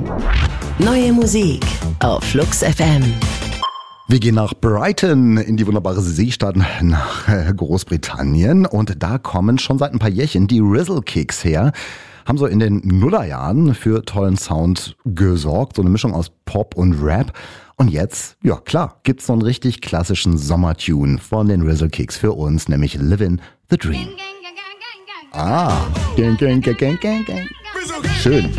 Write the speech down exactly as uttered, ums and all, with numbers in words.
Neue Musik auf Flux F M. Wir gehen nach Brighton, in die wunderbare Seestadt nach Großbritannien. Und da kommen schon seit ein paar Jährchen die Rizzle Kicks her. Haben so in den Nullerjahren für tollen Sound gesorgt. So eine Mischung aus Pop und Rap. Und jetzt, ja klar, gibt's so einen richtig klassischen Sommertune von den Rizzle Kicks für uns, nämlich Livin' the Dream. Ah, gang, gang, gang, gang, gang. Schön.